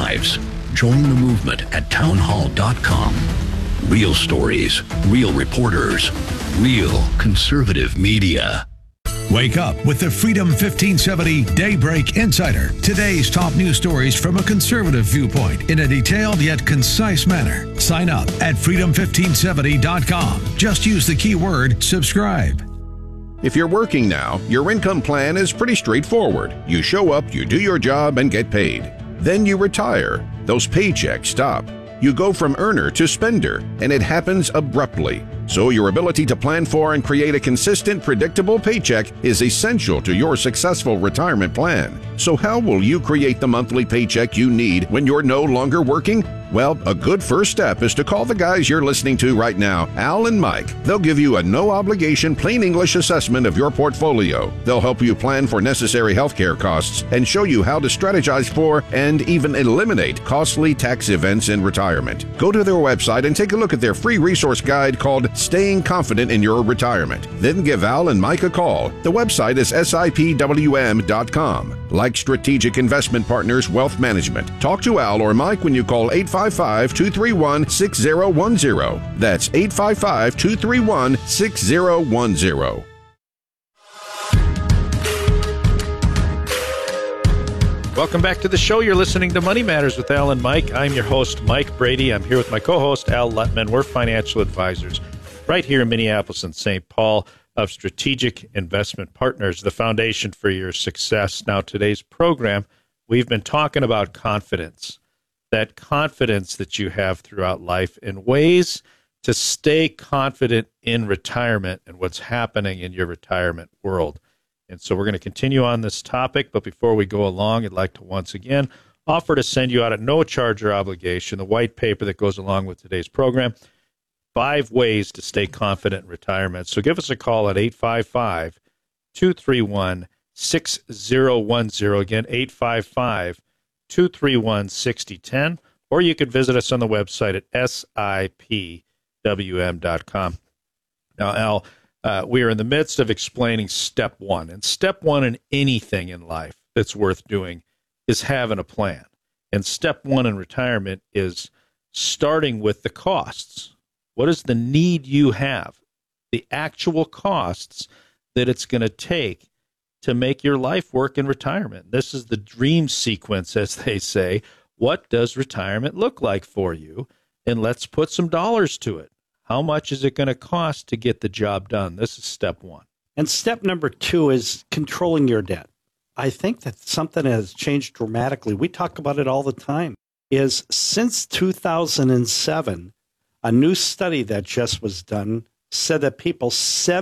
lives. Join the movement at townhall.com. Real stories, real reporters, real conservative media. Wake up with the Freedom 1570 Daybreak Insider. Today's top news stories from a conservative viewpoint in a detailed yet concise manner. Sign up at freedom1570.com. Just use the keyword subscribe. If you're working now, your income plan is pretty straightforward. You show up, you do your job, and get paid. Then you retire. Those paychecks stop. You go from earner to spender, and it happens abruptly. So your ability to plan for and create a consistent, predictable paycheck is essential to your successful retirement plan. So how will you create the monthly paycheck you need when you're no longer working? Well, a good first step is to call the guys you're listening to right now, Al and Mike. They'll give you a no-obligation, plain English assessment of your portfolio. They'll help you plan for necessary healthcare costs and show you how to strategize for and even eliminate costly tax events in retirement. Go to their website and take a look at their free resource guide called Staying Confident in Your Retirement. Then give Al and Mike a call. The website is sipwm.com. Like Strategic Investment Partners Wealth Management. Talk to Al or Mike when you call 855-231-6010. That's 855-231-6010. Welcome back to the show. You're listening to Money Matters with Al and Mike. I'm your host, Mike Brady. I'm here with my co-host, Al Lutman. We're financial advisors right here in Minneapolis and St. Paul of Strategic Investment Partners, the foundation for your success. Now, today's program, we've been talking about confidence, that confidence that you have throughout life and ways to stay confident in retirement and what's happening in your retirement world. And so we're going to continue on this topic, but before we go along, I'd like to once again offer to send you out at no charge or obligation the white paper that goes along with today's program, 5 ways to stay confident in retirement. So give us a call at 855-231-6010. Again, 855-231-6010. Or you could visit us on the website at sipwm.com. Now, Al, we are in the midst of explaining step 1. And step 1 in anything in life that's worth doing is having a plan. And step 1 in retirement is starting with the costs. What is the need you have? The actual costs that it's going to take to make your life work in retirement. This is the dream sequence, as they say. What does retirement look like for you? And let's put some dollars to it. How much is it going to cost to get the job done? This is step 1. And step number 2 is controlling your debt. I think that something has changed dramatically. We talk about it all the time. Is since 2007, a new study that just was done said that people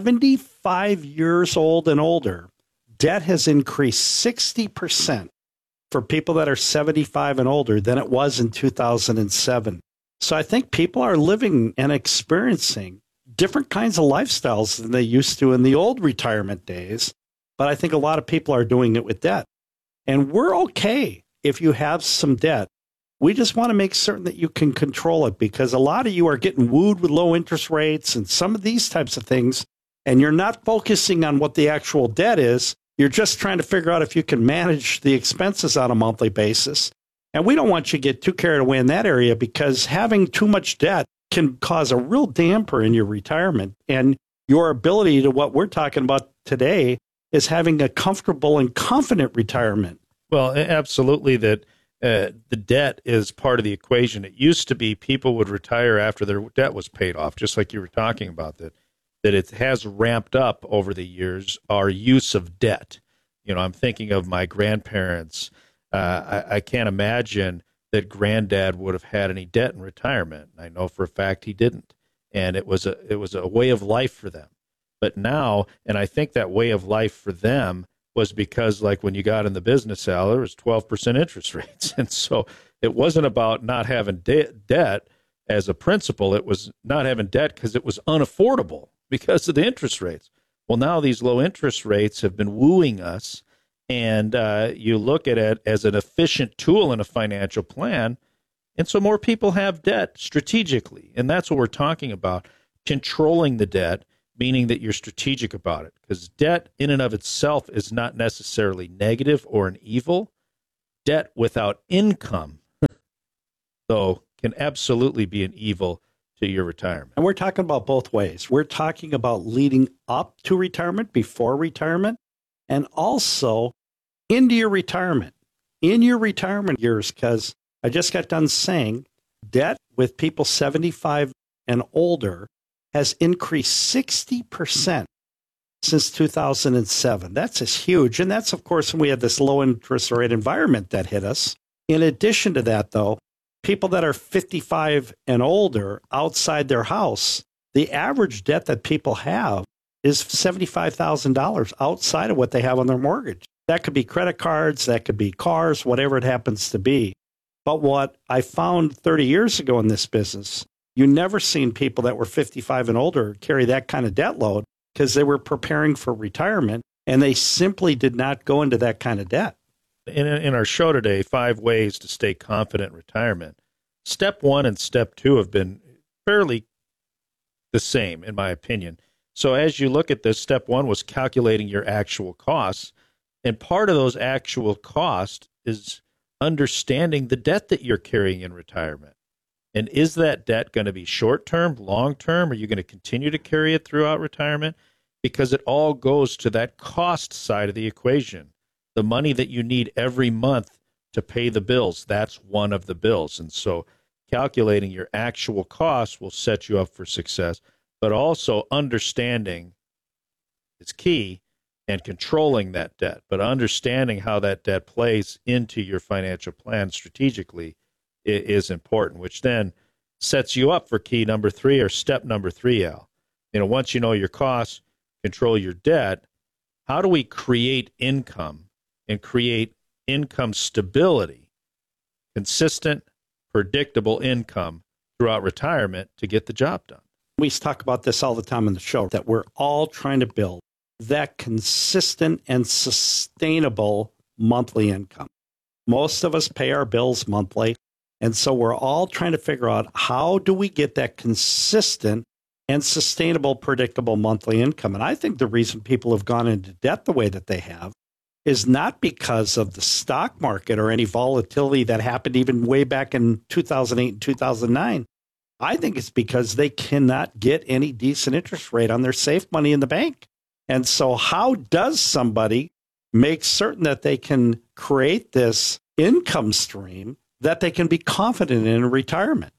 75 years old and older, debt has increased 60% for people that are 75 and older than it was in 2007. So I think people are living and experiencing different kinds of lifestyles than they used to in the old retirement days. But I think a lot of people are doing it with debt. And we're okay if you have some debt. We just want to make certain that you can control it, because a lot of you are getting wooed with low interest rates and some of these types of things, and you're not focusing on what the actual debt is. You're just trying to figure out if you can manage the expenses on a monthly basis. And we don't want you to get too carried away in that area, because having too much debt can cause a real damper in your retirement. And your ability to what we're talking about today is having a comfortable and confident retirement. Well, absolutely, that the debt is part of the equation. It used to be people would retire after their debt was paid off, just like you were talking about, that it has ramped up over the years, our use of debt. You know, I'm thinking of my grandparents. I can't imagine that granddad would have had any debt in retirement. I know for a fact he didn't. And it was a way of life for them. But now, and I think that way of life for them was because, like, when you got in the business, Al, there was 12% interest rates. And so it wasn't about not having debt as a principle. It was not having debt because it was unaffordable because of the interest rates. Well, now these low interest rates have been wooing us, and you look at it as an efficient tool in a financial plan. And so more people have debt strategically. And that's what we're talking about, controlling the debt, meaning that you're strategic about it, because debt in and of itself is not necessarily negative or an evil. Debt without income though, can absolutely be an evil to your retirement. And we're talking about both ways. We're talking about leading up to retirement, before retirement, and also into your retirement, in your retirement years, because I just got done saying debt with people 75 and older has increased 60% since 2007. That's just huge. And that's, of course, when we had this low interest rate environment that hit us. In addition to that, though, people that are 55 and older outside their house, the average debt that people have is $75,000 outside of what they have on their mortgage. That could be credit cards, that could be cars, whatever it happens to be. But what I found 30 years ago in this business, you never seen people that were 55 and older carry that kind of debt load because they were preparing for retirement and they simply did not go into that kind of debt. In our show today, 5 ways to stay confident in retirement. Step 1 and step 2 have been fairly the same, in my opinion. So as you look at this, step 1 was calculating your actual costs. And part of those actual costs is understanding the debt that you're carrying in retirement. And is that debt going to be short-term, long-term? Are you going to continue to carry it throughout retirement? Because it all goes to that cost side of the equation. The money that you need every month to pay the bills, that's one of the bills. And so calculating your actual costs will set you up for success, but also understanding is key and controlling that debt, but understanding how that debt plays into your financial plan strategically is important, which then sets you up for key number 3 or step number 3, Al. Once you know your costs, control your debt, how do we create income and create income stability, consistent, predictable income throughout retirement to get the job done? We talk about this all the time on the show, that we're all trying to build that consistent and sustainable monthly income. Most of us pay our bills monthly, and so we're all trying to figure out how do we get that consistent and sustainable, predictable monthly income. And I think the reason people have gone into debt the way that they have is not because of the stock market or any volatility that happened even way back in 2008 and 2009. I think it's because they cannot get any decent interest rate on their safe money in the bank. And so how does somebody make certain that they can create this income stream that they can be confident in retirement?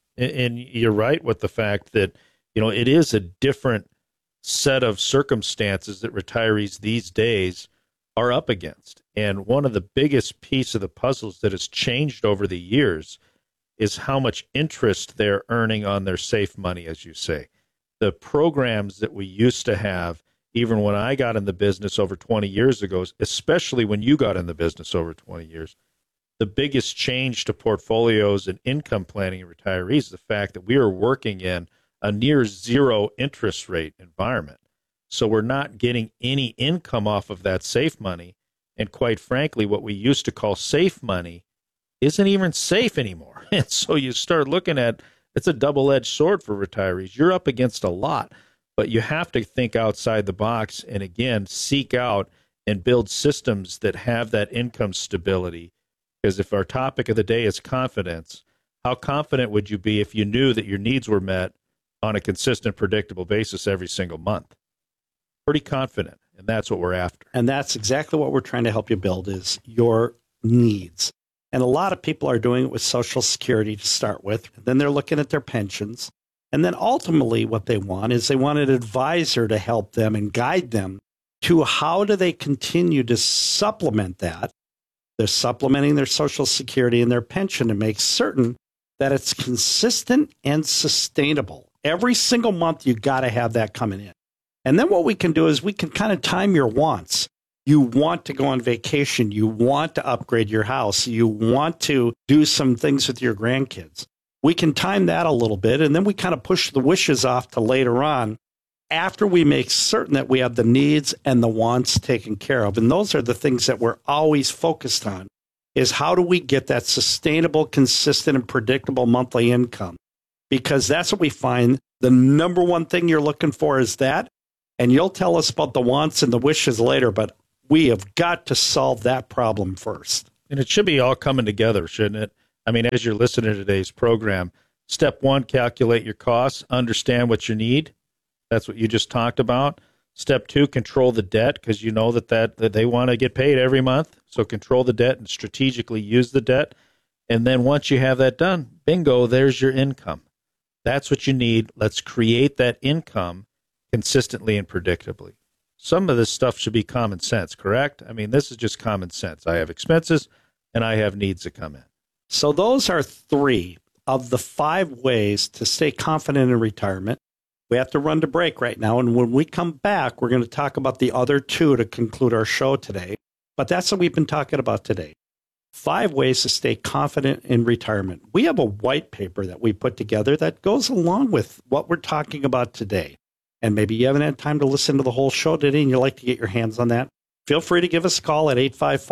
And you're right with the fact that, it is a different set of circumstances that retirees these days are up against. And one of the biggest piece of the puzzles that has changed over the years is how much interest they're earning on their safe money, as you say. The programs that we used to have, even when I got in the business over 20 years ago, especially when you got in the business over 20 years, the biggest change to portfolios and income planning and retirees is the fact that we are working in a near zero interest rate environment. So we're not getting any income off of that safe money. And quite frankly, what we used to call safe money isn't even safe anymore. And so you start looking at, it's a double-edged sword for retirees. You're up against a lot, but you have to think outside the box and, again, seek out and build systems that have that income stability. Because if our topic of the day is confidence, how confident would you be if you knew that your needs were met on a consistent, predictable basis every single month? Pretty confident, and that's what we're after. And that's exactly what we're trying to help you build is your needs. And a lot of people are doing it with Social Security to start with. Then they're looking at their pensions. And then ultimately what they want is they want an advisor to help them and guide them to how do they continue to supplement that. They're supplementing their Social Security and their pension to make certain that it's consistent and sustainable. Every single month, you got to have that coming in. And then what we can do is we can kind of time your wants. You want to go on vacation. You want to upgrade your house. You want to do some things with your grandkids. We can time that a little bit, and then we kind of push the wishes off to later on after we make certain that we have the needs and the wants taken care of. And those are the things that we're always focused on, is how do we get that sustainable, consistent, and predictable monthly income? Because that's what we find. The number one thing you're looking for is that. And you'll tell us about the wants and the wishes later, but we have got to solve that problem first. And it should be all coming together, shouldn't it? I mean, as you're listening to today's program, step one, calculate your costs, understand what you need. That's what you just talked about. Step two, control the debt, because you know that they want to get paid every month. So control the debt and strategically use the debt. And then once you have that done, bingo, there's your income. That's what you need. Let's create that income consistently and predictably. Some of this stuff should be common sense, correct? I mean, this is just common sense. I have expenses and I have needs that come in. So those are 3 of the 5 ways to stay confident in retirement. We have to run to break right now. And when we come back, we're going to talk about the other 2 to conclude our show today. But that's what we've been talking about today. 5 ways to stay confident in retirement. We have a white paper that we put together that goes along with what we're talking about today. And maybe you haven't had time to listen to the whole show today and you'd like to get your hands on that. Feel free to give us a call at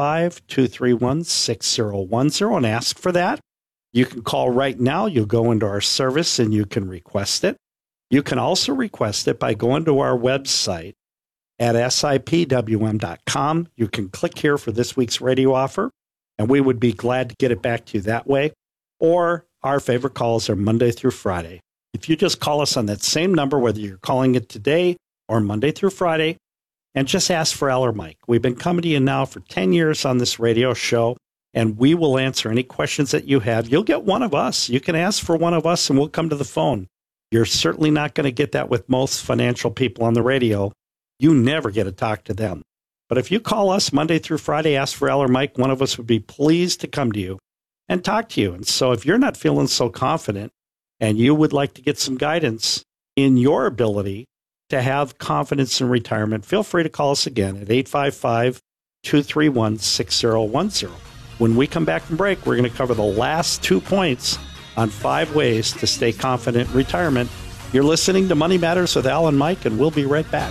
855-231-6010 and ask for that. You can call right now. You'll go into our service and you can request it. You can also request it by going to our website at sipwm.com. You can click here for this week's radio offer, and we would be glad to get it back to you that way. Or our favorite calls are Monday through Friday. If you just call us on that same number, whether you're calling it today or Monday through Friday, and just ask for Al or Mike. We've been coming to you now for 10 years on this radio show, and we will answer any questions that you have. You'll get one of us. You can ask for one of us, and we'll come to the phone. You're certainly not going to get that with most financial people on the radio. You never get to talk to them. But if you call us Monday through Friday, ask for Al or Mike, one of us would be pleased to come to you and talk to you. And so if you're not feeling so confident and you would like to get some guidance in your ability to have confidence in retirement, feel free to call us again at 855-231-6010. When we come back from break, we're going to cover the last 2 points on 5 ways to stay confident in retirement. You're listening to Money Matters with Al and Mike, and we'll be right back.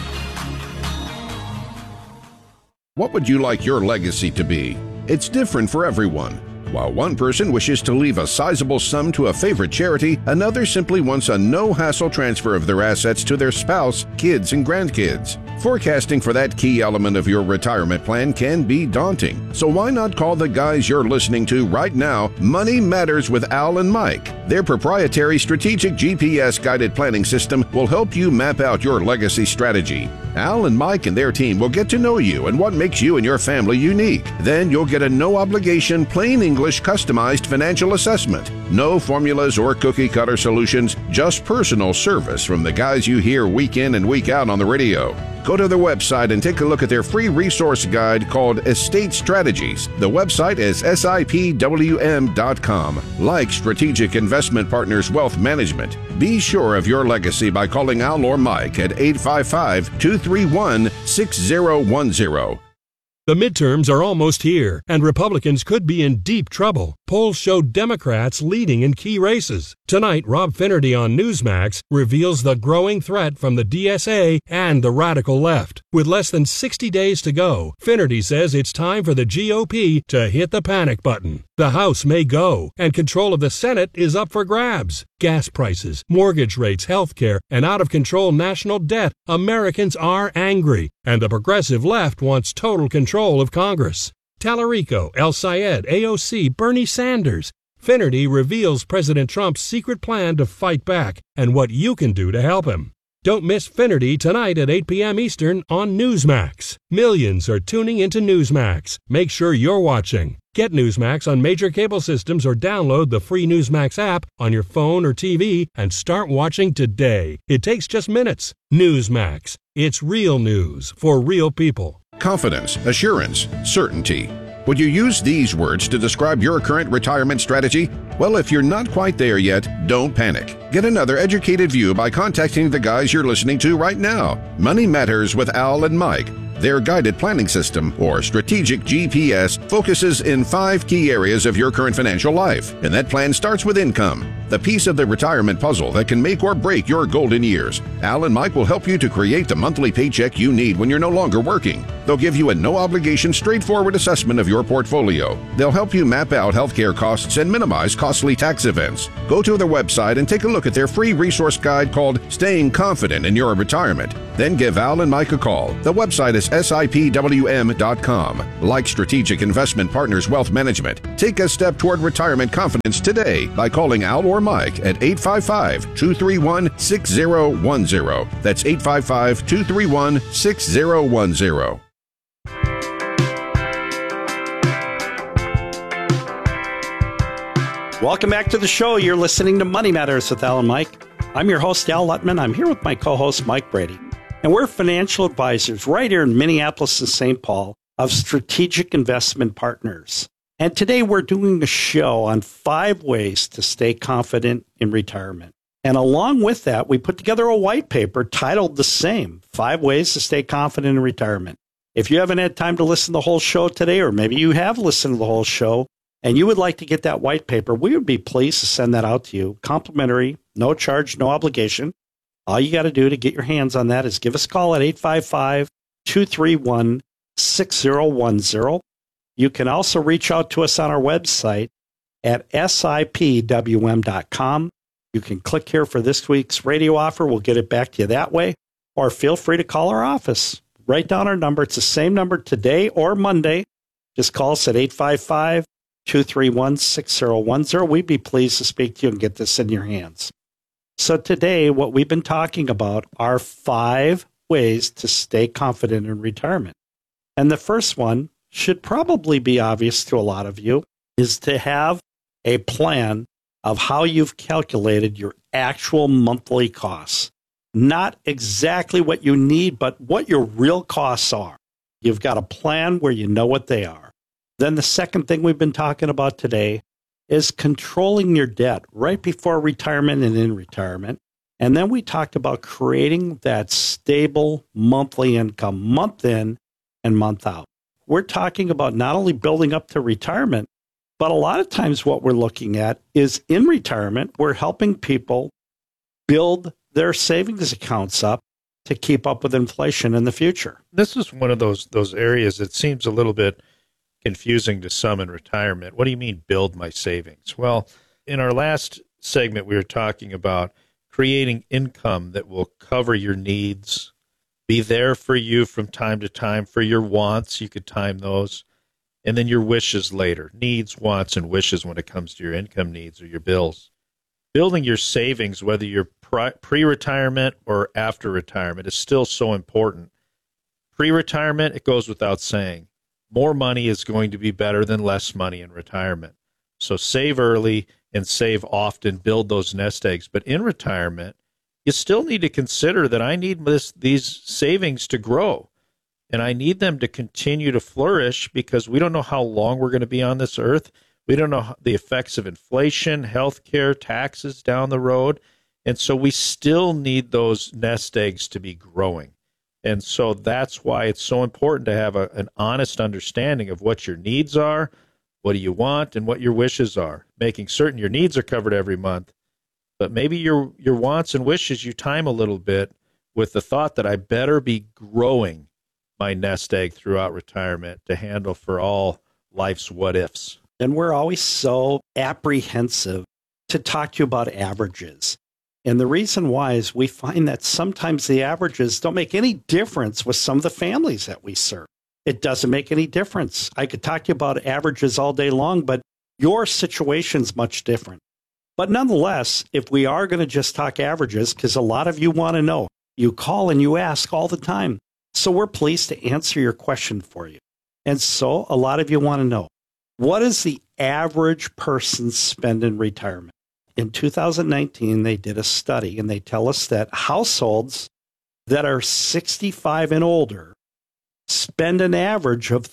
What would you like your legacy to be? It's different for everyone. While one person wishes to leave a sizable sum to a favorite charity, another simply wants a no-hassle transfer of their assets to their spouse, kids, and grandkids. Forecasting for that key element of your retirement plan can be daunting. So why not call the guys you're listening to right now, Money Matters with Al and Mike. Their proprietary strategic GPS-guided planning system will help you map out your legacy strategy. Al and Mike and their team will get to know you and what makes you and your family unique. Then you'll get a no-obligation, plain English, customized financial assessment. No formulas or cookie-cutter solutions, just personal service from the guys you hear week in and week out on the radio. Go to their website and take a look at their free resource guide called Estate Strategies. The website is sipwm.com. Like Strategic Investment Partners Wealth Management. Be sure of your legacy by calling Al or Mike at 855-231-6010. The midterms are almost here, and Republicans could be in deep trouble. Polls show Democrats leading in key races. Tonight, Rob Finnerty on Newsmax reveals the growing threat from the DSA and the radical left. With less than 60 days to go, Finnerty says it's time for the GOP to hit the panic button. The House may go, and control of the Senate is up for grabs. Gas prices, mortgage rates, health care, and out-of-control national debt. Americans are angry, and the progressive left wants total control of Congress. Tallarico, El Sayed, AOC, Bernie Sanders. Finnerty reveals President Trump's secret plan to fight back and what you can do to help him. Don't miss Finnerty tonight at 8 p.m. Eastern on Newsmax. Millions are tuning into Newsmax. Make sure you're watching. Get Newsmax on major cable systems or download the free Newsmax app on your phone or TV and start watching today. It takes just minutes. Newsmax. It's real news for real people. Confidence, assurance, certainty. Would you use these words to describe your current retirement strategy? Well, if you're not quite there yet, don't panic. Get another educated view by contacting the guys you're listening to right now. Money Matters with Al and Mike. Their guided planning system, or strategic GPS, focuses in 5 key areas of your current financial life, and that plan starts with income. the piece of the retirement puzzle that can make or break your golden years. Al and Mike will help you to create the monthly paycheck you need when you're no longer working. They'll give you a no-obligation, straightforward assessment of your portfolio. They'll help you map out healthcare costs and minimize costly tax events. Go to their website and take a look at their free resource guide called Staying Confident in Your Retirement. Then give Al and Mike a call. The website is sipwm.com. Like Strategic Investment Partners Wealth Management, take a step toward retirement confidence today by calling Al or Mike at 855-231-6010. That's 855-231-6010. Welcome back to the show. You're listening to Money Matters with Al and Mike. I'm your host, Al Lutman. I'm here with my co-host, Mike Brady. And we're financial advisors right here in Minneapolis and St. Paul of Strategic Investment Partners. And today we're doing a show on 5 ways to stay confident in retirement. And along with that, we put together a white paper titled the same, 5 Ways to Stay Confident in Retirement. If you haven't had time to listen to the whole show today, or maybe you have listened to the whole show, and you would like to get that white paper, we would be pleased to send that out to you. Complimentary, no charge, no obligation. All you got to do to get your hands on that is give us a call at 855-231-6010. You can also reach out to us on our website at sipwm.com. You can click here for this week's radio offer. We'll get it back to you that way. Or feel free to call our office. Write down our number. It's the same number today or Monday. Just call us at 855-231-6010. We'd be pleased to speak to you and get this in your hands. So today, what we've been talking about are 5 ways to stay confident in retirement. And the first one should probably be obvious to a lot of you, is to have a plan of how you've calculated your actual monthly costs. Not exactly what you need, but what your real costs are. You've got a plan where you know what they are. Then the second thing we've been talking about today is controlling your debt right before retirement and in retirement. And then we talked about creating that stable monthly income month in and month out. We're talking about not only building up to retirement, but a lot of times what we're looking at is in retirement, we're helping people build their savings accounts up to keep up with inflation in the future. This is one of those areas that seems a little bit confusing to some in retirement. What do you mean, build my savings? Well, in our last segment, we were talking about creating income that will cover your needs, be there for you from time to time for your wants. You could time those. And then your wishes later, needs, wants, and wishes when it comes to your income needs or your bills. Building your savings, whether you're pre-retirement or after retirement, is still so important. Pre-retirement, it goes without saying. More money is going to be better than less money in retirement. So save early and save often, build those nest eggs. But in retirement, you still need to consider that I need these savings to grow. And I need them to continue to flourish because we don't know how long we're going to be on this earth. We don't know the effects of inflation, healthcare, taxes down the road. And so we still need those nest eggs to be growing. And so that's why it's so important to have an honest understanding of what your needs are, what do you want, and what your wishes are, making certain your needs are covered every month. But maybe your wants and wishes, you time a little bit with the thought that I better be growing my nest egg throughout retirement to handle for all life's what ifs. And we're always so apprehensive to talk to you about averages. And the reason why is we find that sometimes the averages don't make any difference with some of the families that we serve. It doesn't make any difference. I could talk to you about averages all day long, but your situation's much different. But nonetheless, if we are going to just talk averages, because a lot of you want to know, you call and you ask all the time. So we're pleased to answer your question for you. And so a lot of you want to know, what does the average person spend in retirement? In 2019, they did a study, and they tell us that households that are 65 and older spend an average of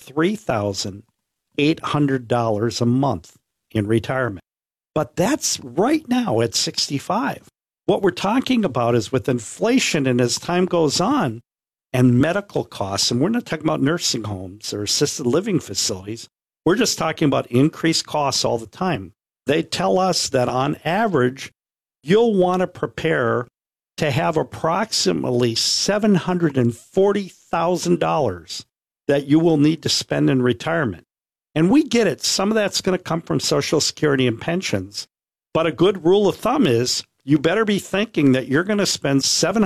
$3,800 a month in retirement. But that's right now at 65. What we're talking about is with inflation and as time goes on, and medical costs, and we're not talking about nursing homes or assisted living facilities. We're just talking about increased costs all the time. they tell us that on average, you'll want to prepare to have approximately $740,000 that you will need to spend in retirement. And we get it. Some of that's going to come from Social Security and pensions. But a good rule of thumb is you better be thinking that you're going to spend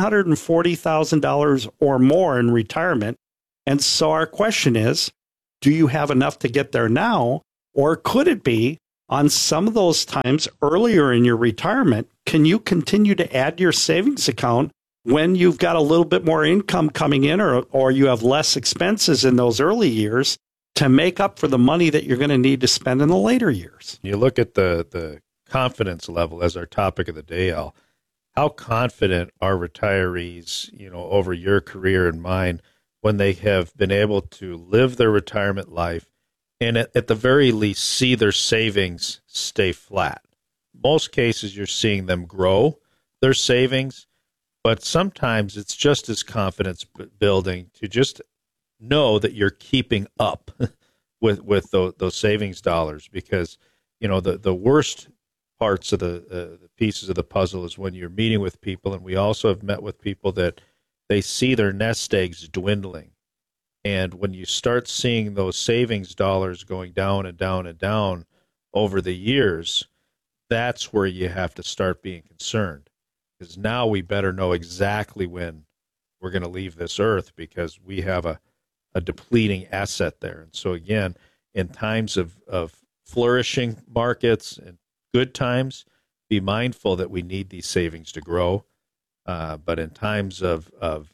$740,000 or more in retirement. And so our question is, do you have enough to get there now? Or could it be on some of those times earlier in your retirement, can you continue to add to your savings account when you've got a little bit more income coming in or you have less expenses in those early years to make up for the money that you're going to need to spend in the later years? You look at the confidence level as our topic of the day, Al. How confident are retirees, over your career and mine, when they have been able to live their retirement life and at the very least see their savings stay flat? Most cases you're seeing them grow their savings, but sometimes it's just as confidence building to just know that you're keeping up with those savings dollars, because the worst parts of the pieces of the puzzle is when you're meeting with people, and we also have met with people that they see their nest eggs dwindling. And when you start seeing those savings dollars going down and down and down over the years, that's where you have to start being concerned, because now we better know exactly when we're going to leave this earth, because we have a depleting asset there. And so again, in times of flourishing markets and good times, be mindful that we need these savings to grow. But in times of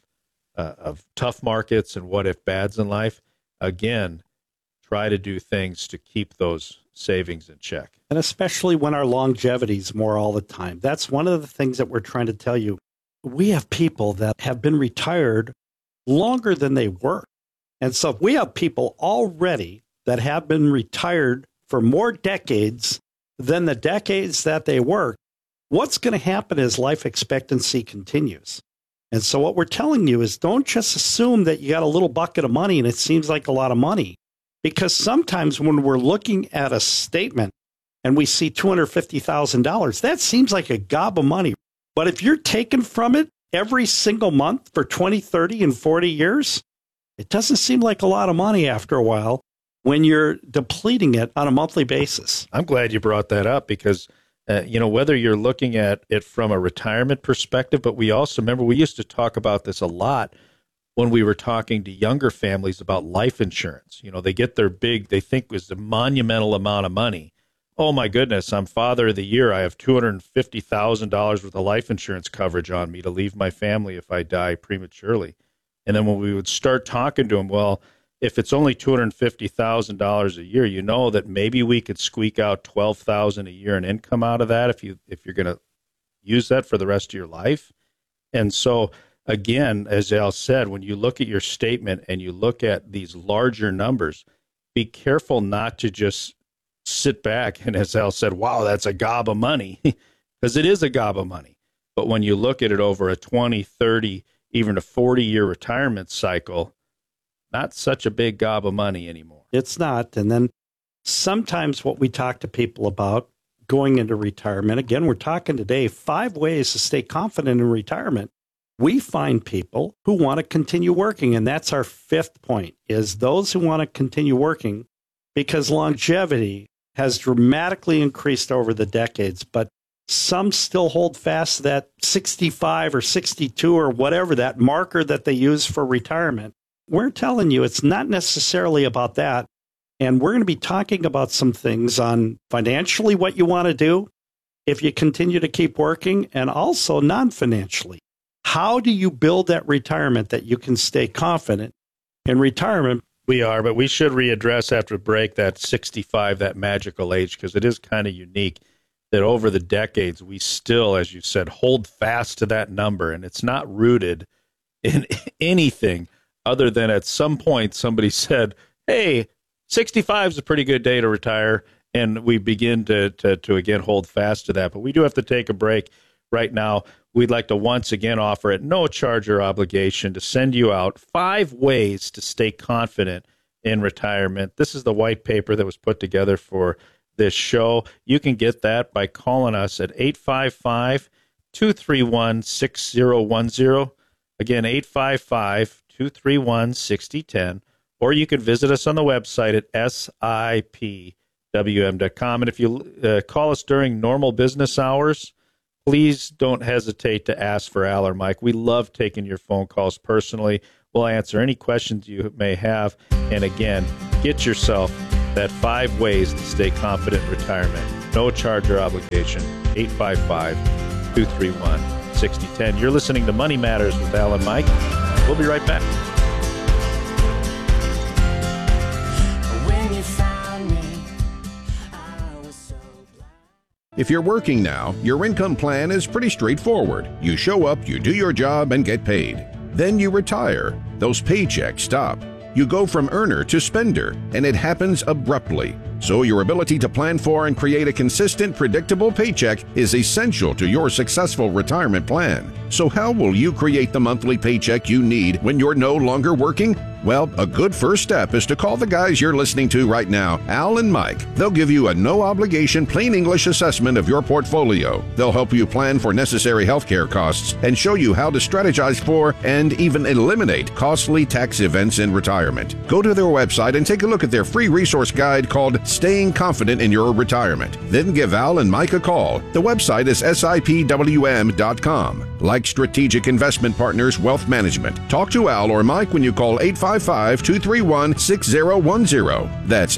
tough markets and what if bads in life, again, try to do things to keep those savings in check. And especially when our longevity is more all the time. That's one of the things that we're trying to tell you. We have people that have been retired longer than they work. And so we have people already that have been retired for more decades than the decades that they work. What's going to happen as life expectancy continues? And so what we're telling you is don't just assume that you got a little bucket of money and it seems like a lot of money. Because sometimes when we're looking at a statement and we see $250,000, that seems like a gob of money. But if you're taking from it every single month for 20, 30, and 40 years, it doesn't seem like a lot of money after a while when you're depleting it on a monthly basis. I'm glad you brought that up, because whether you're looking at it from a retirement perspective, but we also, remember, we used to talk about this a lot when we were talking to younger families about life insurance. They get their they think it was a monumental amount of money. Oh my goodness, I'm Father of the Year. I have $250,000 worth of life insurance coverage on me to leave my family if I die prematurely. And then when we would start talking to them, well, if it's only $250,000 a year, that maybe we could squeak out $12,000 a year in income out of that if you're going to use that for the rest of your life. And so again, as Al said, when you look at your statement and you look at these larger numbers, be careful not to just sit back and, as Al said, wow, that's a gob of money, because it is a gob of money. But when you look at it over a 20, 30, even a 40-year retirement cycle, not such a big gob of money anymore. It's not. And then sometimes what we talk to people about going into retirement, again, we're talking today 5 ways to stay confident in retirement. We find people who want to continue working, and that's our 5th point, is those who want to continue working, because longevity has dramatically increased over the decades, but some still hold fast to that 65 or 62 or whatever, that marker that they use for retirement. We're telling you it's not necessarily about that, and we're going to be talking about some things on financially what you want to do if you continue to keep working, and also non-financially. How do you build that retirement that you can stay confident in retirement? We are, but we should readdress after the break that 65, that magical age, because it is kind of unique that over the decades we still, as you said, hold fast to that number, and it's not rooted in anything other than at some point somebody said, hey, 65 is a pretty good day to retire, and we begin to again hold fast to that. But we do have to take a break right now. We'd like to once again offer at no charge or obligation to send you out 5 ways to stay confident in retirement. This is the white paper that was put together for this show. You can get that by calling us at 855-231-6010. Again, 855-231-6010. Or you can visit us on the website at sipwm.com. And if you call us during normal business hours, please don't hesitate to ask for Al or Mike. We love taking your phone calls personally. We'll answer any questions you may have. And again, get yourself that 5 ways to stay confident in retirement. No charge or obligation. 855-231-6010. You're listening to Money Matters with Al and Mike. We'll be right back. If you're working now, your income plan is pretty straightforward. You show up, you do your job, and get paid. Then you retire. Those paychecks stop. You go from earner to spender, and it happens abruptly. So your ability to plan for and create a consistent, predictable paycheck is essential to your successful retirement plan. So how will you create the monthly paycheck you need when you're no longer working? Well, a good first step is to call the guys you're listening to right now, Al and Mike. They'll give you a no-obligation, plain English assessment of your portfolio. They'll help you plan for necessary healthcare costs and show you how to strategize for and even eliminate costly tax events in retirement. Go to their website and take a look at their free resource guide called Staying Confident in Your Retirement. Then give Al and Mike a call. The website is sipwm.com. Like Strategic Investment Partners Wealth Management. Talk to Al or Mike when you call 855-231-6010. That's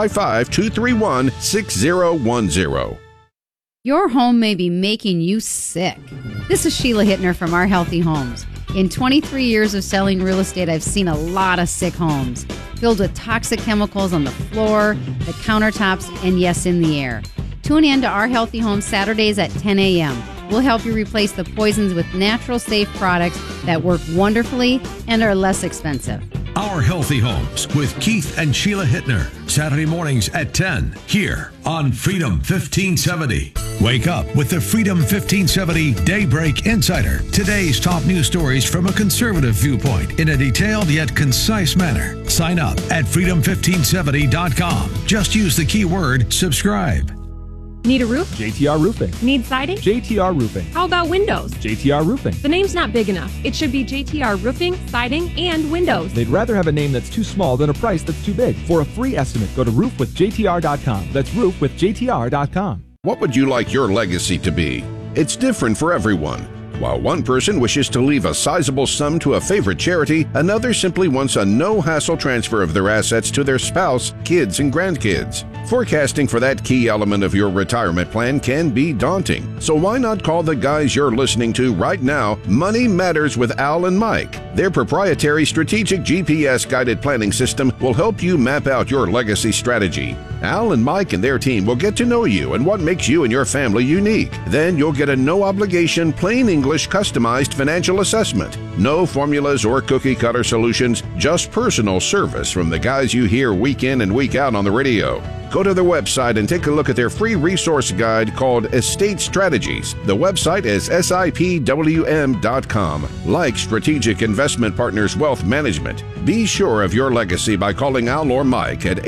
855-231-6010. Your home may be making you sick. This is Sheila Hittner from Our Healthy Homes. In 23 years of selling real estate, I've seen a lot of sick homes, filled with toxic chemicals on the floor, the countertops, and yes, in the air. Tune in to Our Healthy Homes Saturdays at 10 a.m. We'll help you replace the poisons with natural, safe products that work wonderfully and are less expensive. Our Healthy Homes with Keith and Sheila Hittner. Saturday mornings at 10 here on Freedom 1570. Wake up with the Freedom 1570 Daybreak Insider. Today's top news stories from a conservative viewpoint in a detailed yet concise manner. Sign up at freedom1570.com. Just use the keyword subscribe. Need a roof? JTR Roofing. Need siding? JTR Roofing. How about windows? JTR Roofing. The name's not big enough. It should be JTR Roofing, Siding, and Windows. They'd rather have a name that's too small than a price that's too big. For a free estimate, go to roofwithjtr.com. That's roofwithjtr.com. What would you like your legacy to be? It's different for everyone. While one person wishes to leave a sizable sum to a favorite charity, another simply wants a no-hassle transfer of their assets to their spouse, kids, and grandkids. Forecasting for that key element of your retirement plan can be daunting. So why not call the guys you're listening to right now, Money Matters with Al and Mike. Their proprietary strategic GPS-guided planning system will help you map out your legacy strategy. Al and Mike and their team will get to know you and what makes you and your family unique. Then you'll get a no-obligation, plain English, customized financial assessment. No formulas or cookie-cutter solutions, just personal service from the guys you hear week in and week out on the radio. Go to their website and take a look at their free resource guide called Estate Strategies. The website is sipwm.com. Like Strategic Investment Partners Wealth Management, be sure of your legacy by calling Al or Mike at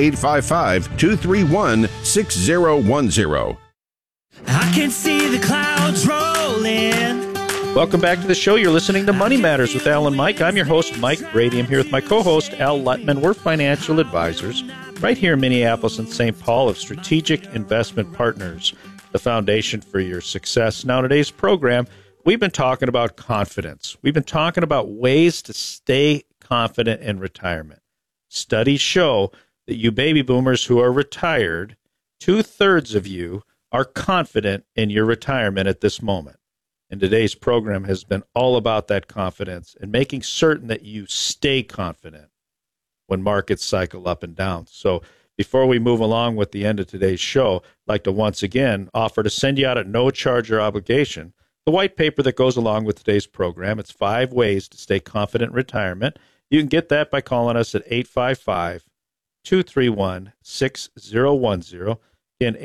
855-231-6010. I can see the clouds rolling. Welcome back to the show. You're listening to Money Matters with Al and Mike. I'm your host, Mike Brady. I'm here with my co-host, Al Lutman. We're financial advisors right here in Minneapolis and St. Paul of Strategic Investment Partners, the foundation for your success. Now, today's program, we've been talking about confidence. We've been talking about ways to stay confident in retirement. Studies show that you baby boomers who are retired, 2/3 of you are confident in your retirement at this moment. And today's program has been all about that confidence and making certain that you stay confident when markets cycle up and down. So before we move along with the end of today's show, I'd like to once again offer to send you out at no charge or obligation the white paper that goes along with today's program. It's 5 ways to stay confident in retirement. You can get that by calling us at 855-231-6010. Again,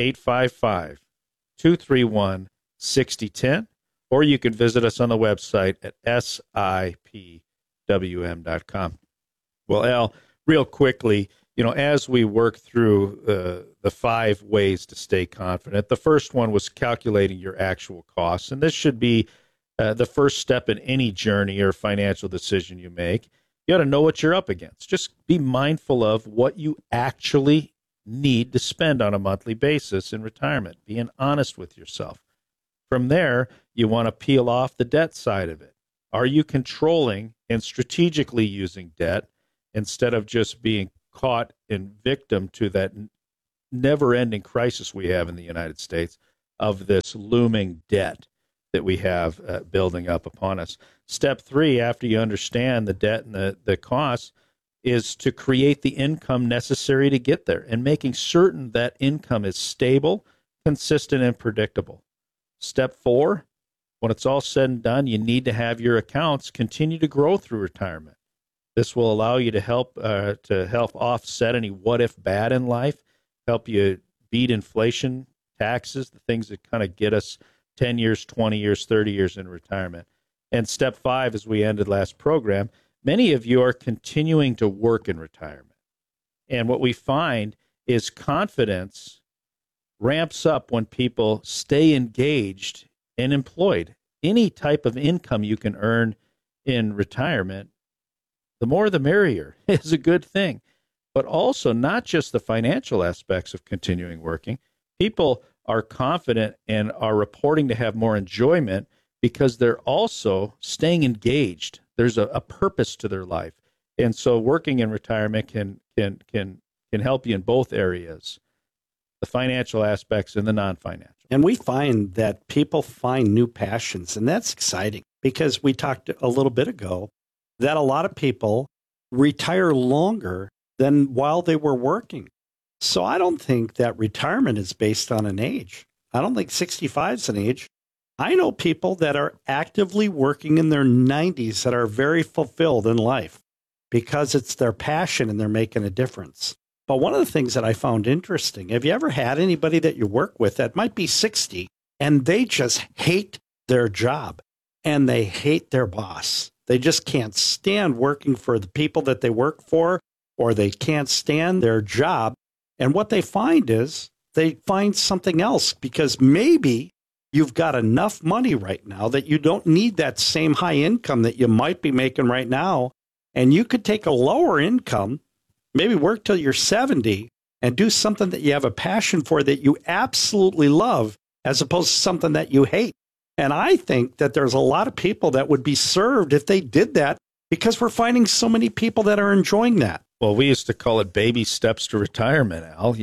855-231-6010. Or you can visit us on the website at sipwm.com. Well, Al, real quickly, as we work through the 5 ways to stay confident, the first one was calculating your actual costs. And this should be the first step in any journey or financial decision you make. You got to know what you're up against. Just be mindful of what you actually need to spend on a monthly basis in retirement, being honest with yourself. From there, you want to peel off the debt side of it. Are you controlling and strategically using debt instead of just being caught and victim to that never-ending crisis we have in the United States of this looming debt that we have building up upon us? Step 3, after you understand the debt and the costs, is to create the income necessary to get there and making certain that income is stable, consistent, and predictable. Step 4, when it's all said and done, you need to have your accounts continue to grow through retirement. This will allow you to help offset any what-if bad in life, help you beat inflation, taxes, the things that kind of get us 10 years, 20 years, 30 years in retirement. And step 5, as we ended last program, many of you are continuing to work in retirement. And what we find is confidence ramps up when people stay engaged and employed. Any type of income you can earn in retirement, the more the merrier, is a good thing. But also not just the financial aspects of continuing working. People are confident and are reporting to have more enjoyment because they're also staying engaged. There's a purpose to their life. And so working in retirement can help you in both areas, the financial aspects and the non-financial. And we find that people find new passions, and that's exciting because we talked a little bit ago that a lot of people retire longer than while they were working. So I don't think that retirement is based on an age. I don't think 65 is an age. I know people that are actively working in their 90s that are very fulfilled in life because it's their passion and they're making a difference. But one of the things that I found interesting, have you ever had anybody that you work with that might be 60 and they just hate their job and they hate their boss? They just can't stand working for the people that they work for, or they can't stand their job. And what they find is they find something else because maybe you've got enough money right now that you don't need that same high income that you might be making right now. And you could take a lower income, maybe work till you're 70 and do something that you have a passion for that you absolutely love as opposed to something that you hate. And I think that there's a lot of people that would be served if they did that because we're finding so many people that are enjoying that. Well, we used to call it baby steps to retirement, Al.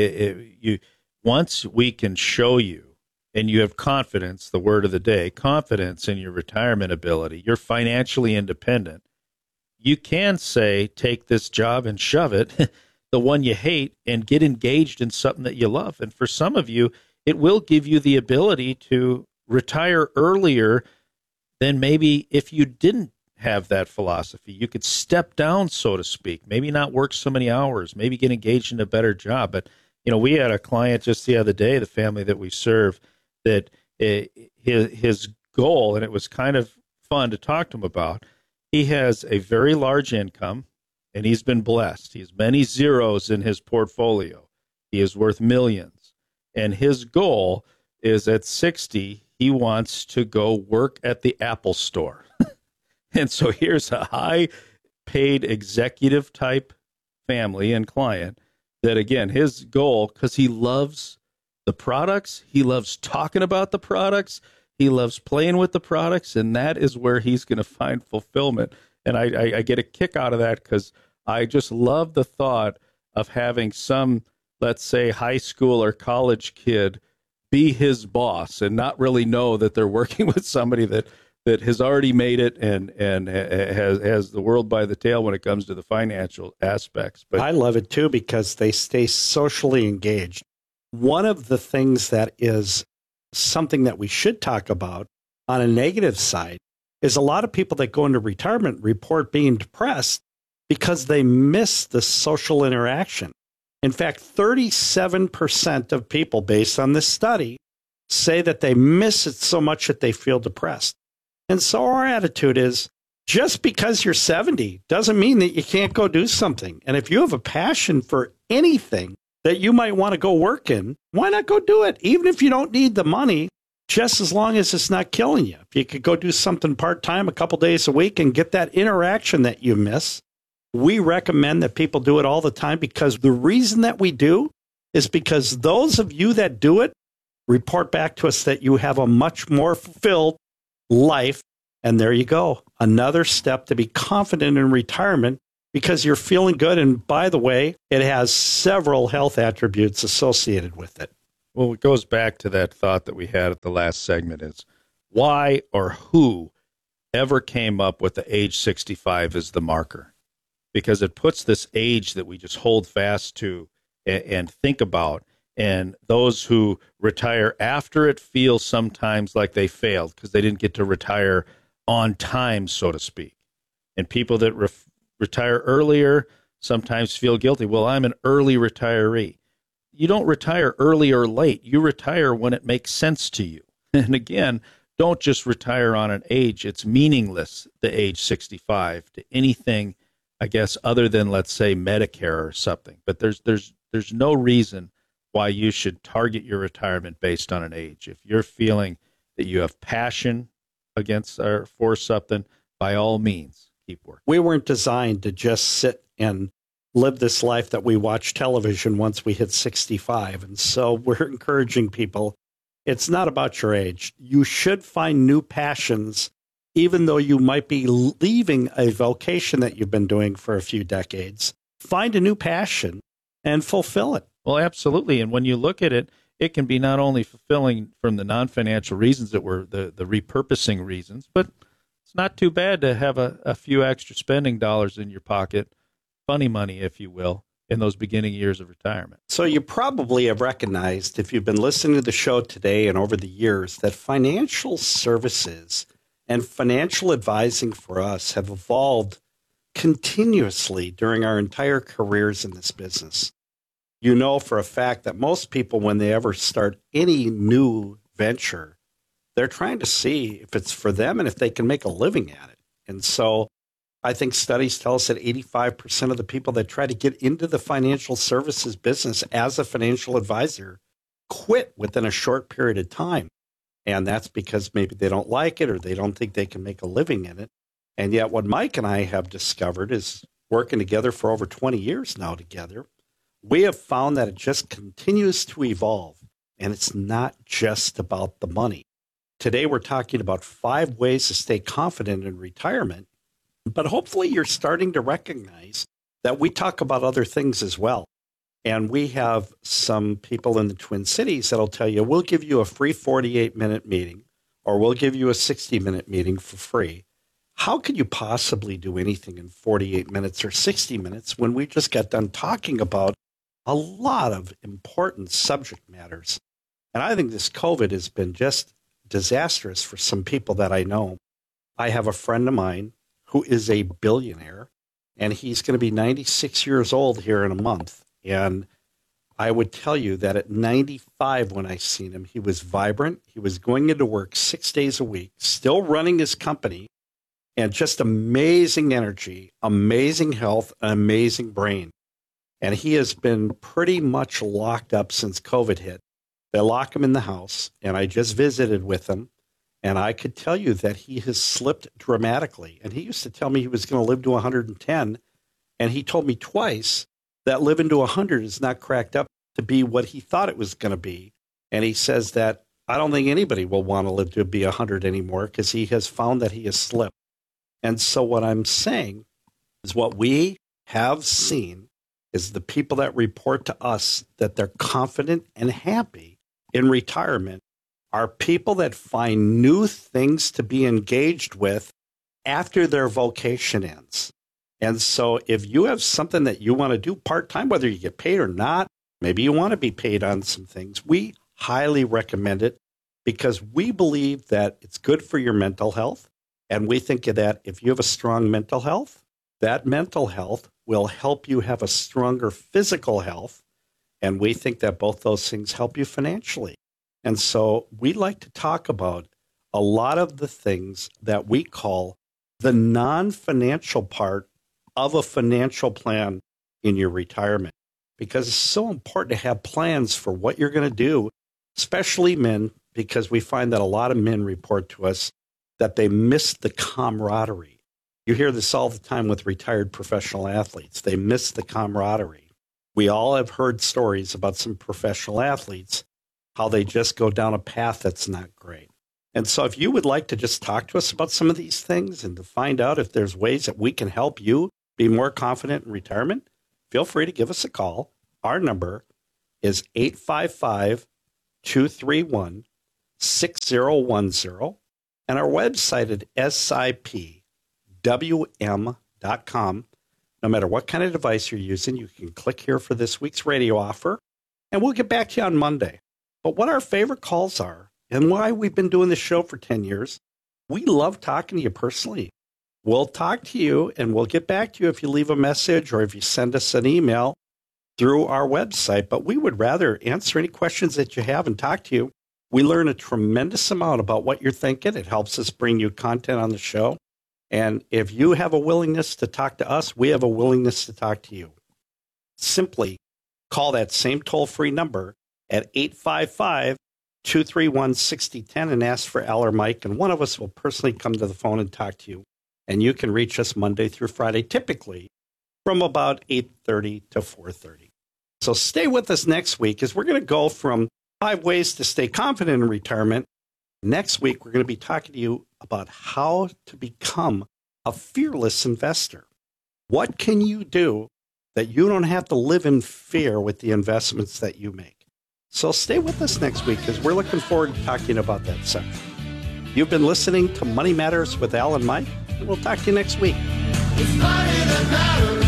Once we can show you, and you have confidence, the word of the day, confidence in your retirement ability, you're financially independent, you can say, take this job and shove it, the one you hate, and get engaged in something that you love. And for some of you, it will give you the ability to retire earlier than maybe if you didn't have that philosophy. You could step down, so to speak, maybe not work so many hours, maybe get engaged in a better job. But, we had a client just the other day, the family that we serve, that his goal, and it was kind of fun to talk to him about, he has a very large income, and he's been blessed. He has many zeros in his portfolio. He is worth millions. And his goal is at 60, he wants to go work at the Apple store. And so here's a high-paid executive-type family and client that, again, his goal, because he loves the products, he loves talking about the products, he loves playing with the products, and that is where he's going to find fulfillment. And I get a kick out of that because I just love the thought of having some, let's say, high school or college kid be his boss and not really know that they're working with somebody that has already made it and has the world by the tail when it comes to the financial aspects. But I love it too because they stay socially engaged. One of the things that is something that we should talk about on a negative side is a lot of people that go into retirement report being depressed because they miss the social interaction. In fact, 37% of people, based on this study, say that they miss it so much that they feel depressed. And so our attitude is, Just because you're 70 doesn't mean that you can't go do something. And if you have a passion for anything that you might want to go work in, why not go do it? Even if you don't need the money, just as long as it's not killing you. If you could go do something part-time a couple days a week and get that interaction that you miss, we recommend that people do it all the time, because the reason that we do is because those of you that do it report back to us that you have a much more fulfilled life. And there you go. Another step to be confident in retirement, because you're feeling good. And by the way, it has several health attributes associated with it. Well, it goes back to that thought that we had at the last segment, is why or who ever came up with the age 65 as the marker? Because it puts this age that we just hold fast to and think about. And those who retire after it feel sometimes like they failed because they didn't get to retire on time, so to speak. And people that retire earlier sometimes feel guilty. Well, I'm an early retiree. You don't retire early or late. You retire when it makes sense to you. And again, don't just retire on an age. It's meaningless, the age 65, to anything, I guess, other than, let's say, Medicare or something. But there's no reason why you should target your retirement based on an age. If you're feeling that you have passion against or for something, by all means, keep working. We weren't designed to just sit and live this life that we watch television once we hit 65. And so we're encouraging people, it's not about your age. You should find new passions, even though you might be leaving a vocation that you've been doing for a few decades. Find a new passion and fulfill it. Well, absolutely. And when you look at it, it can be not only fulfilling from the non-financial reasons that were the repurposing reasons, but it's not too bad to have a few extra spending dollars in your pocket, funny money, if you will, in those beginning years of retirement. So you probably have recognized, if you've been listening to the show today and over the years, that financial services and financial advising for us have evolved continuously during our entire careers in this business. You know for a fact that most people, when they ever start any new venture, they're trying to see if it's for them and if they can make a living at it. And so I think studies tell us that 85% of the people that try to get into the financial services business as a financial advisor quit within a short period of time. And that's because maybe they don't like it or they don't think they can make a living in it. And yet what Mike and I have discovered is, working together for over 20 years now together, we have found that it just continues to evolve, and it's not just about the money. Today, we're talking about 5 ways to stay confident in retirement, but hopefully you're starting to recognize that we talk about other things as well. And we have some people in the Twin Cities that'll tell you, we'll give you a free 48-minute meeting, or we'll give you a 60-minute meeting for free. How could you possibly do anything in 48 minutes or 60 minutes when we just got done talking about a lot of important subject matters? And I think this COVID has been just disastrous for some people that I know. I have a friend of mine who is a billionaire, and he's going to be 96 years old here in a month. And I would tell you that at 95, when I seen him, he was vibrant. He was going into work 6 days a week, still running his company, and just amazing energy, amazing health, an amazing brain. And he has been pretty much locked up since COVID hit. They lock him in the house, and I just visited with him, and I could tell you that he has slipped dramatically. And he used to tell me he was going to live to 110, and he told me twice that living to 100 is not cracked up to be what he thought it was going to be. And he says that I don't think anybody will want to live to be 100 anymore, because he has found that he has slipped. And so what I'm saying is, what we have seen is the people that report to us that they're confident and happy in retirement are people that find new things to be engaged with after their vocation ends. And so if you have something that you want to do part-time, whether you get paid or not, maybe you want to be paid on some things, we highly recommend it, because we believe that it's good for your mental health. And we think that if you have a strong mental health, that mental health will help you have a stronger physical health. And we think that both those things help you financially. And so we like to talk about a lot of the things that we call the non-financial part of a financial plan in your retirement, because it's so important to have plans for what you're going to do, especially men, because we find that a lot of men report to us that they miss the camaraderie. You hear this all the time with retired professional athletes. They miss the camaraderie. We all have heard stories about some professional athletes, how they just go down a path that's not great. And so if you would like to just talk to us about some of these things and to find out if there's ways that we can help you be more confident in retirement, feel free to give us a call. Our number is 855-231-6010, and our website at sipwm.com. No matter what kind of device you're using, you can click here for this week's radio offer, and we'll get back to you on Monday. But what our favorite calls are and why we've been doing this show for 10 years, we love talking to you personally. We'll talk to you, and we'll get back to you if you leave a message or if you send us an email through our website. But we would rather answer any questions that you have and talk to you. We learn a tremendous amount about what you're thinking. It helps us bring you content on the show. And if you have a willingness to talk to us, we have a willingness to talk to you. Simply call that same toll-free number at 855-231-6010 and ask for Al or Mike, and one of us will personally come to the phone and talk to you. And you can reach us Monday through Friday, typically from about 8:30 to 4:30. So stay with us next week, as we're going to go from 5 ways to stay confident in retirement. Next week, we're going to be talking to you about how to become a fearless investor. What can you do that you don't have to live in fear with the investments that you make? So stay with us next week, because we're looking forward to talking about that subject. You've been listening to Money Matters with Al and Mike, and we'll talk to you next week. It's money that matters.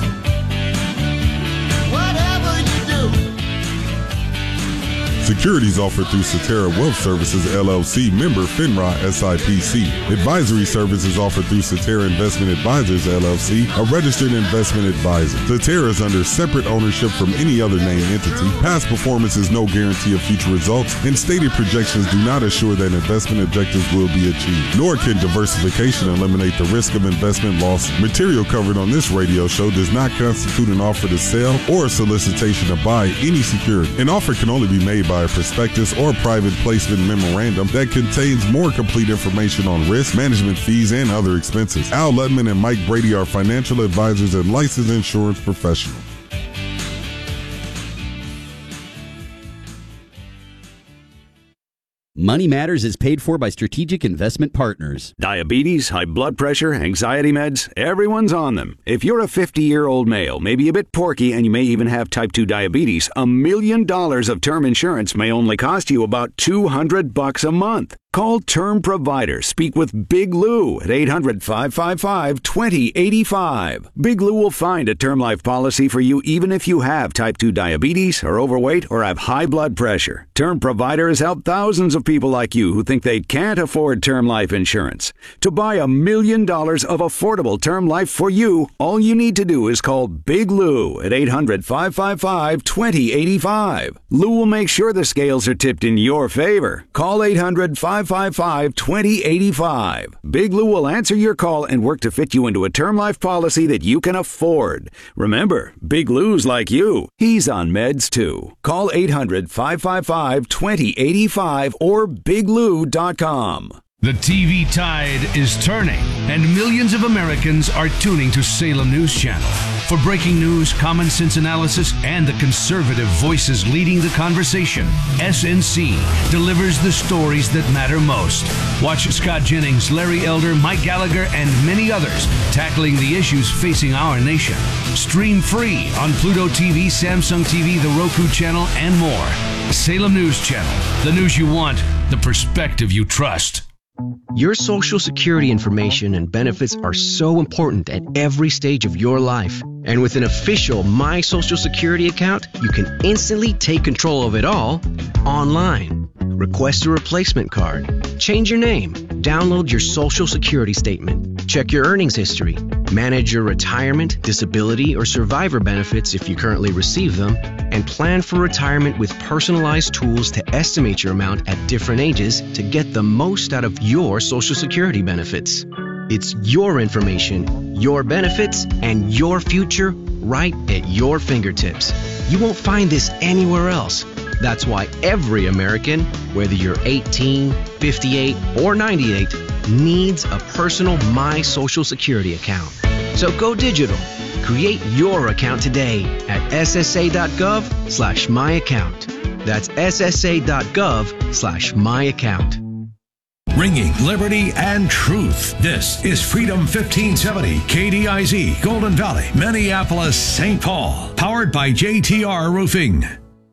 Whatever you do. Securities offered through Cetera Wealth Services, LLC, member FINRA SIPC. Advisory services offered through Cetera Investment Advisors, LLC, a registered investment advisor. Cetera is under separate ownership from any other named entity. Past performance is no guarantee of future results, and stated projections do not assure that investment objectives will be achieved. Nor can diversification eliminate the risk of investment loss. Material covered on this radio show does not constitute an offer to sell or a solicitation to buy any security. An offer can only be made by a prospectus or private placement memorandum that contains more complete information on risk, management fees, and other expenses. Al Lutman and Mike Brady are financial advisors and licensed insurance professionals. Money Matters is paid for by Strategic Investment Partners. Diabetes, high blood pressure, anxiety meds, everyone's on them. If you're a 50-year-old male, maybe a bit porky, and you may even have type 2 diabetes, $1 million of term insurance may only cost you about $200 a month. Call Term Provider. Speak with Big Lou at 800-555-2085. Big Lou will find a term life policy for you even if you have type 2 diabetes, are overweight, or have high blood pressure. Term Provider has helped thousands of people like you who think they can't afford term life insurance. To buy $1 million of affordable term life for you, all you need to do is call Big Lou at 800-555-2085. Lou will make sure the scales are tipped in your favor. Call 800-555-2085. Big Lou will answer your call and work to fit you into a term life policy that you can afford. Remember, Big Lou's like you. He's on meds too. Call 800-555-2085 or biglou.com. The TV tide is turning, and millions of Americans are tuning to Salem News Channel. For breaking news, common sense analysis, and the conservative voices leading the conversation, SNC delivers the stories that matter most. Watch Scott Jennings, Larry Elder, Mike Gallagher, and many others tackling the issues facing our nation. Stream free on Pluto TV, Samsung TV, the Roku channel, and more. Salem News Channel, the news you want, the perspective you trust. Your Social Security information and benefits are so important at every stage of your life. And with an official My Social Security account, you can instantly take control of it all online. Request a replacement card, change your name, download your Social Security statement, check your earnings history, manage your retirement, disability, or survivor benefits if you currently receive them, and plan for retirement with personalized tools to estimate your amount at different ages to get the most out of your Social Security benefits. It's your information, your benefits, and your future right at your fingertips. You won't find this anywhere else. That's why every American, whether you're 18, 58, or 98, needs a personal My Social Security account. So go digital. Create your account today at ssa.gov/myaccount. That's ssa.gov/myaccount. Ringing liberty and truth. This is Freedom 1570, KDIZ, Golden Valley, Minneapolis, St. Paul. Powered by JTR Roofing.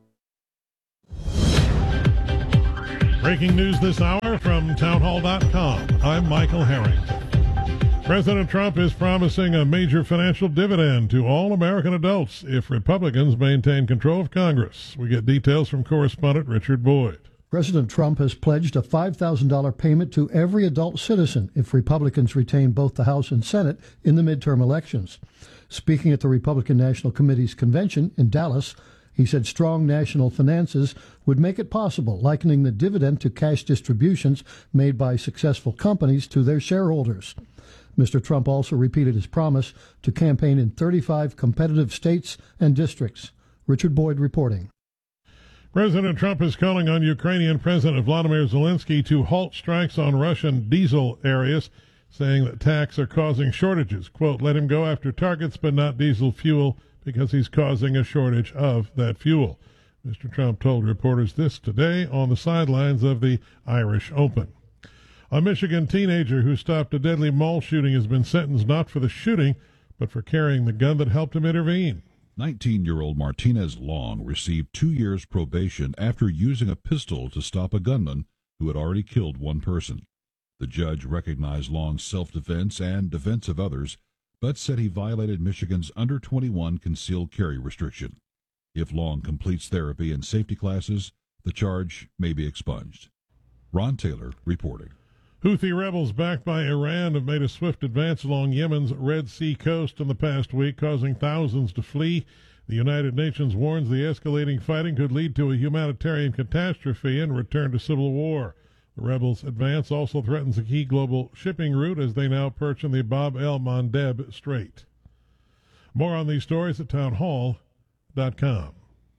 Breaking news this hour from townhall.com. I'm Michael Harrington. President Trump is promising a major financial dividend to all American adults if Republicans maintain control of Congress. We get details from correspondent Richard Boyd. President Trump has pledged a $5,000 payment to every adult citizen if Republicans retain both the House and Senate in the midterm elections. Speaking at the Republican National Committee's convention in Dallas, he said strong national finances would make it possible, likening the dividend to cash distributions made by successful companies to their shareholders. Mr. Trump also repeated his promise to campaign in 35 competitive states and districts. Richard Boyd reporting. President Trump is calling on Ukrainian President Vladimir Zelensky to halt strikes on Russian diesel areas, saying that attacks are causing shortages. Quote, let him go after targets but not diesel fuel because he's causing a shortage of that fuel. Mr. Trump told reporters this today on the sidelines of the Irish Open. A Michigan teenager who stopped a deadly mall shooting has been sentenced not for the shooting, but for carrying the gun that helped him intervene. 19-year-old Martinez Long received 2 years probation after using a pistol to stop a gunman who had already killed one person. The judge recognized Long's self-defense and defense of others, but said he violated Michigan's under-21 concealed carry restriction. If Long completes therapy and safety classes, the charge may be expunged. Ron Taylor reporting. Houthi rebels backed by Iran have made a swift advance along Yemen's Red Sea coast in the past week, causing thousands to flee. The United Nations warns the escalating fighting could lead to a humanitarian catastrophe and return to civil war. The rebels' advance also threatens a key global shipping route as they now perch in the Bab el-Mandeb Strait. More on these stories at townhall.com.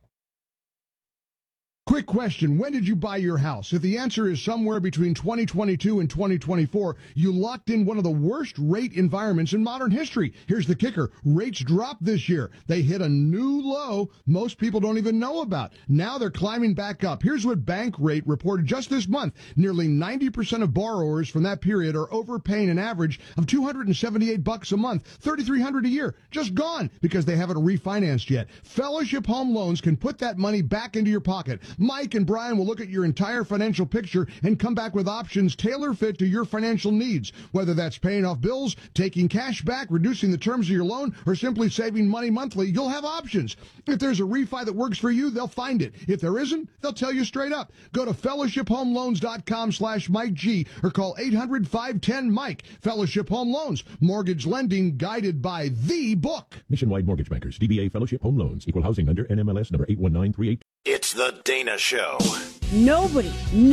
Quick question, when did you buy your house? If the answer is somewhere between 2022 and 2024, you locked in one of the worst rate environments in modern history. Here's the kicker. Rates dropped this year. They hit a new low most people don't even know about. Now they're climbing back up. Here's what Bankrate reported just this month. Nearly 90% of borrowers from that period are overpaying an average of $278 a month, $3,300 a year. Just gone because they haven't refinanced yet. Fellowship Home Loans can put that money back into your pocket. Mike and Brian will look at your entire financial picture and come back with options tailor-fit to your financial needs, whether that's paying off bills, taking cash back, reducing the terms of your loan, or simply saving money monthly. You'll have options. If there's a refi that works for you, they'll find it. If there isn't, they'll tell you straight up. Go to fellowshiphomeloans.com/Mike G or call 800-510-MIKE. Fellowship Home Loans, mortgage lending guided by the book. Nationwide Mortgage Bankers, DBA Fellowship Home Loans, Equal Housing Lender, NMLS number 81938. It's the Dana Show. Nobody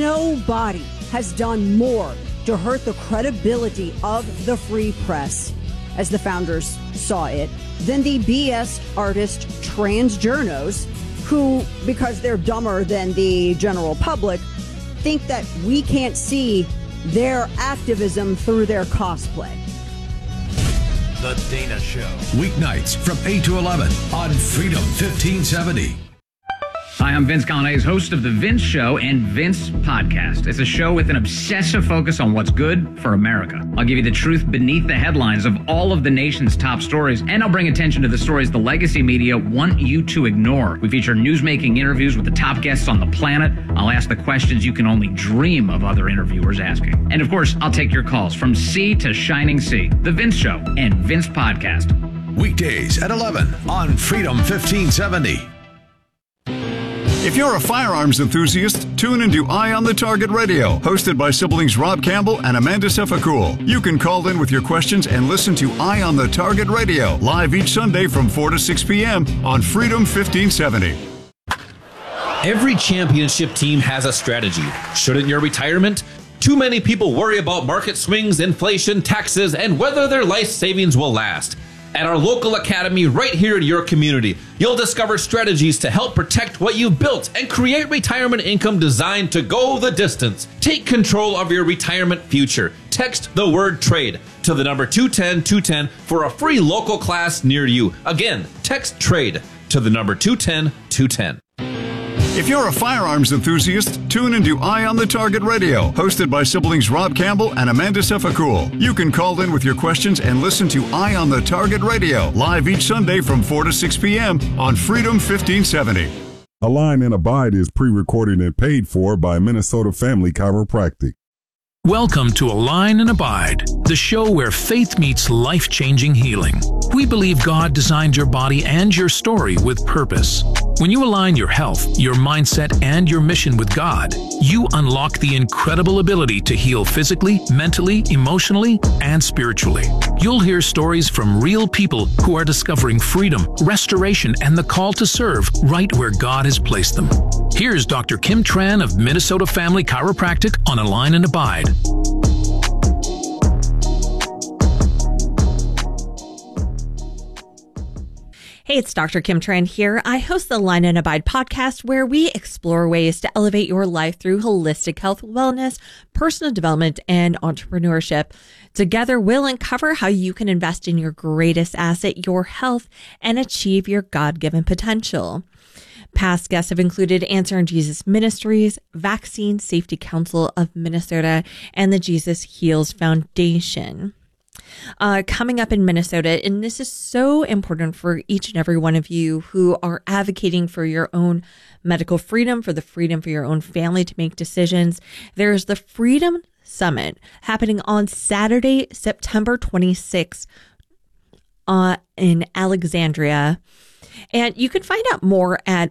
has done more to hurt the credibility of the free press, as the founders saw it, than the BS artist transjournos who, because they're dumber than the general public, think that we can't see their activism through their cosplay. The Dana Show. Weeknights from 8 to 11 on Freedom 1570. Hi, I'm Vince Coglianese, host of The Vince Show and Vince Podcast. It's a show with an obsessive focus on what's good for America. I'll give you the truth beneath the headlines of all of the nation's top stories, and I'll bring attention to the stories the legacy media want you to ignore. We feature news-making interviews with the top guests on the planet. I'll ask the questions you can only dream of other interviewers asking. And of course, I'll take your calls from sea to shining sea. The Vince Show and Vince Podcast. Weekdays at 11 on Freedom 1570. If you're a firearms enthusiast, tune into Eye on the Target Radio, hosted by siblings Rob Campbell and Amanda Sefakul. You can call in with your questions and listen to Eye on the Target Radio, live each Sunday from 4 to 6 p.m. on Freedom 1570. Every championship team has a strategy. Shouldn't your retirement Too many people worry about market swings, inflation, taxes, and whether their life savings will last. At our local academy right here in your community, you'll discover strategies to help protect what you've built and create retirement income designed to go the distance. Take control of your retirement future. Text the word TRADE to the number 210-210 for a free local class near you. Again, text TRADE to the number 210-210. If you're a firearms enthusiast, tune into Eye on the Target Radio, hosted by siblings Rob Campbell and Amanda Sefakul. You can call in with your questions and listen to Eye on the Target Radio, live each Sunday from 4 to 6 p.m. on Freedom 1570. Align and Abide is pre-recorded and paid for by Minnesota Family Chiropractic. Welcome to Align and Abide, the show where faith meets life-changing healing. We believe God designed your body and your story with purpose. When you align your health, your mindset, and your mission with God, you unlock the incredible ability to heal physically, mentally, emotionally, and spiritually. You'll hear stories from real people who are discovering freedom, restoration, and the call to serve right where God has placed them. Here's Dr. Kim Tran of Minnesota Family Chiropractic on Align and Abide. Hey, it's Dr. Kim Tran here. I host the Align and Abide podcast, where we explore ways to elevate your life through holistic health, wellness, personal development, and entrepreneurship. Together, we'll uncover how you can invest in your greatest asset, your health, and achieve your God-given potential. Past guests have included Answering Jesus Ministries, Vaccine Safety Council of Minnesota, and the Jesus Heals Foundation. Coming up in Minnesota, and this is so important for each and every one of you who are advocating for your own medical freedom, for the freedom for your own family to make decisions. There's the Freedom Summit happening on Saturday, September 26th in Alexandria. And you can find out more at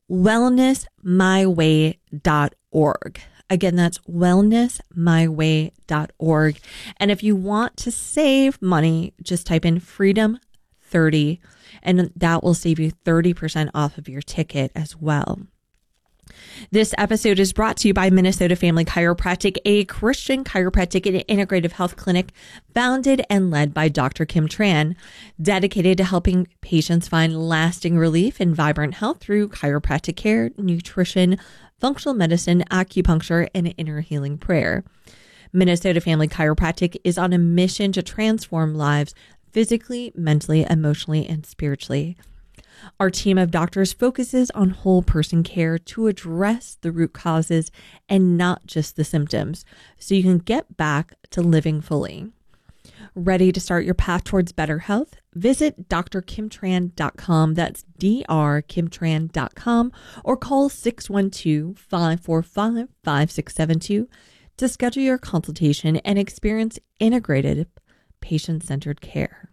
wellnessmyway.org. Again, that's wellnessmyway.org. And if you want to save money, just type in Freedom 30, and that will save you 30% off of your ticket as well. This episode is brought to you by Minnesota Family Chiropractic, a Christian chiropractic and integrative health clinic founded and led by Dr. Kim Tran, dedicated to helping patients find lasting relief and vibrant health through chiropractic care, nutrition, functional medicine, acupuncture, and inner healing prayer. Minnesota Family Chiropractic is on a mission to transform lives physically, mentally, emotionally, and spiritually. Our team of doctors focuses on whole person care to address the root causes and not just the symptoms, so you can get back to living fully. Ready to start your path towards better health? Visit drkimtran.com. That's drkimtran.com, or call 612-545-5672 to schedule your consultation and experience integrated patient-centered care.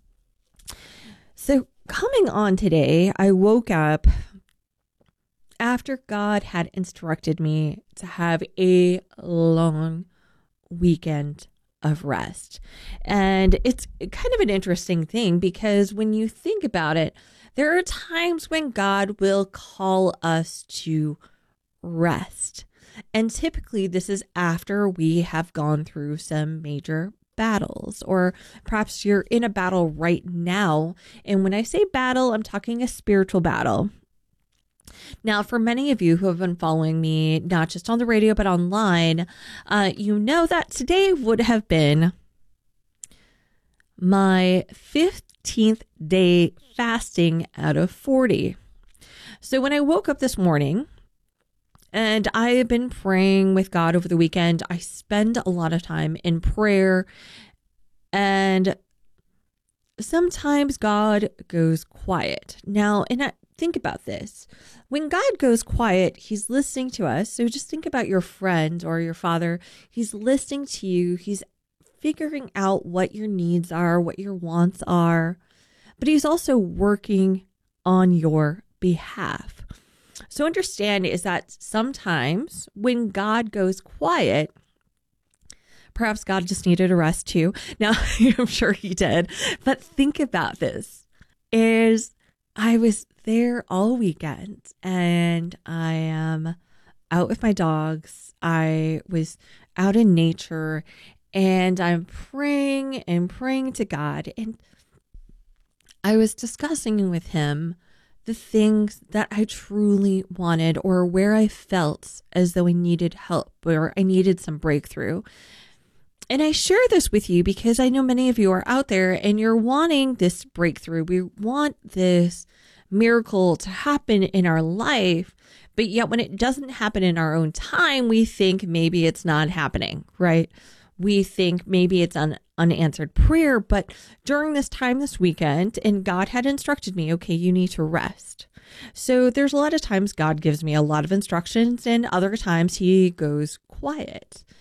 So coming on today, I woke up after God had instructed me to have a long weekend of rest. And it's kind of an interesting thing, because when you think about it, there are times when God will call us to rest. And typically this is after we have gone through some major battles, or perhaps you're in a battle right now. And when I say battle, I'm talking a spiritual battle. Now, for many of you who have been following me, not just on the radio, but online, you know that today would have been my 15th day fasting out of 40. So when I woke up this morning, and I have been praying with God over the weekend, I spend a lot of time in prayer, and sometimes God goes quiet. Now, and think about this. When God goes quiet, he's listening to us. So just think about your friend or your father. He's listening to you. He's figuring out what your needs are, what your wants are, but he's also working on your behalf. So understand is that sometimes when God goes quiet, perhaps God just needed a rest too. Now, I'm sure he did. But think about this. I was there all weekend, and I am out with my dogs. I was out in nature, and I'm praying and praying to God. And I was discussing with him the things that I truly wanted, or where I felt as though I needed help or I needed some breakthrough. And I share this with you because I know many of you are out there and you're wanting this breakthrough. We want this miracle to happen in our life, but yet when it doesn't happen in our own time, we think maybe it's not happening, right? We think maybe it's an unanswered prayer. But during this time this weekend, and God had instructed me, okay, you need to rest. So there's a lot of times God gives me a lot of instructions, and other times he goes quiet.